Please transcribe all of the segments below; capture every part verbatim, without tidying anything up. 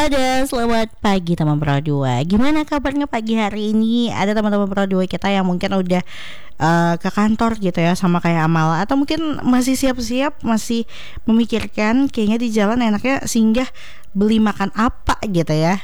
Halo dan selamat pagi teman Pro dua. Gimana kabarnya pagi hari ini? Ada teman-teman Pro dua kita yang mungkin udah uh, ke kantor gitu ya, sama kayak Amal, atau mungkin masih siap-siap, masih memikirkan kayaknya di jalan enaknya singgah beli makan apa gitu ya.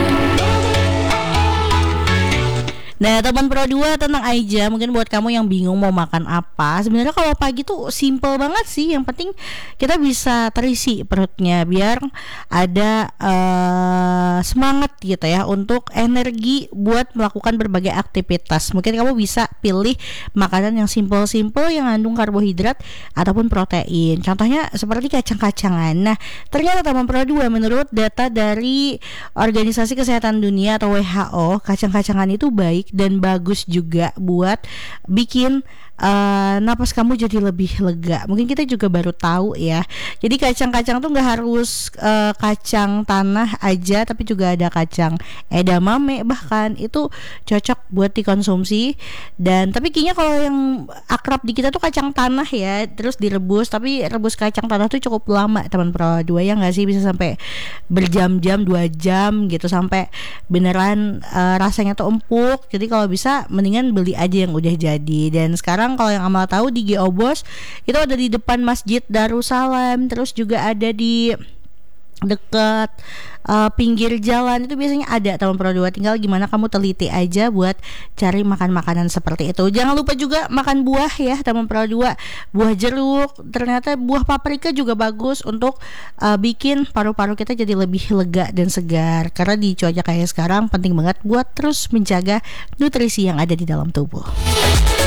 Nah teman Pro dua, tenang aja, mungkin buat kamu yang bingung mau makan apa, sebenarnya kalau pagi tuh simple banget sih. Yang penting kita bisa terisi perutnya, biar ada uh, semangat gitu ya, untuk energi buat melakukan berbagai aktivitas. Mungkin kamu bisa pilih makanan yang simple-simple, yang mengandung karbohidrat ataupun protein. Contohnya seperti kacang-kacangan. Nah ternyata teman Pro dua, menurut data dari Organisasi Kesehatan Dunia atau W H O, kacang-kacangan itu baik dan bagus juga buat bikin uh, napas kamu jadi lebih lega. Mungkin kita juga baru tahu ya. Jadi kacang-kacang tuh nggak harus uh, kacang tanah aja, tapi juga ada kacang edamame, bahkan itu cocok buat dikonsumsi. Dan tapi kayaknya kalau yang akrab di kita tuh kacang tanah ya, terus direbus. Tapi rebus kacang tanah tuh cukup lama teman Pro dua, ya nggak sih, bisa sampai berjam-jam, dua jam gitu, sampai beneran uh, rasanya tuh empuk. Jadi kalau bisa mendingan beli aja yang udah jadi. Dan sekarang kalau yang Amal tahu di G O Bos itu ada di depan Masjid Darussalam, terus juga ada di dekat uh, pinggir jalan, itu biasanya ada teman Pro dua. Tinggal gimana kamu teliti aja buat cari makan makanan seperti itu. Jangan lupa juga makan buah ya teman Pro dua. Buah jeruk, ternyata buah paprika juga bagus untuk uh, bikin paru-paru kita jadi lebih lega dan segar. Karena di cuaca kayak sekarang penting banget buat terus menjaga nutrisi yang ada di dalam tubuh.